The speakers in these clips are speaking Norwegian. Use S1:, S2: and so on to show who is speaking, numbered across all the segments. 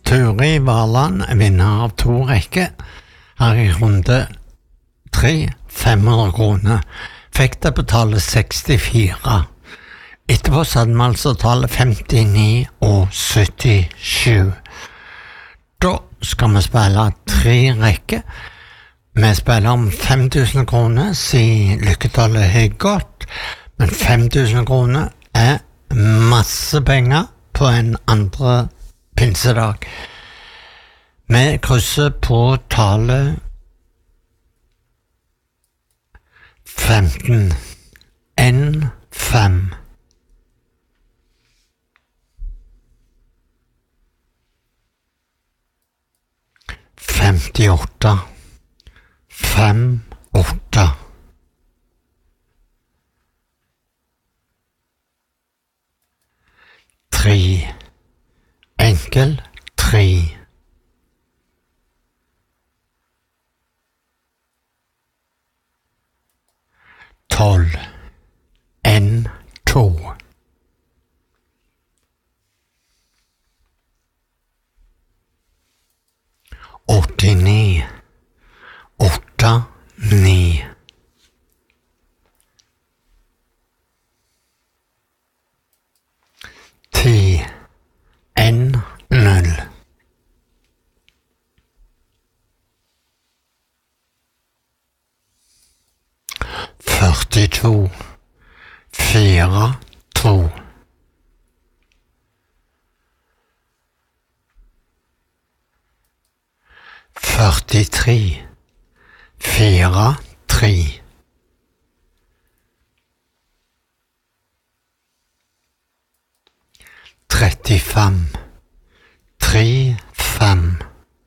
S1: Turi Valand er vinner av 2 rekker. Her i runde 3, 500 kroner. Fikk det betale 64. Etterpå så hadde vi altså tallet 59 og 77. Da skal vi spille 3 rekker. Vi spiller om 5000 kroner, siden lykketallet er godt, men 5000 kroner er masse penger på en andre pinsedag. Vi krysser på tallet 15. 1, 5. 58. 5, 8. 3. Enkel 3. 12. 1, 2. 89. 8, 9. 10. 1, 0. 42. 4, 2. 43. 4, 3. 35. 3, 5.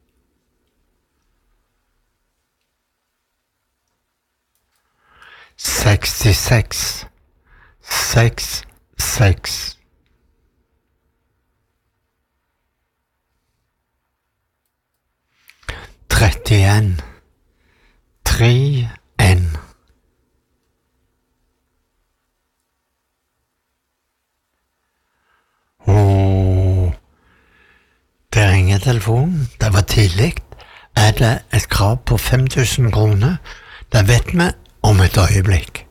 S1: 66. 6, 6. 31. 3, 1. Det ringer telefonen. Det var tidlig. Er det et krav på 5000 kroner? Det vet vi om et øyeblikk.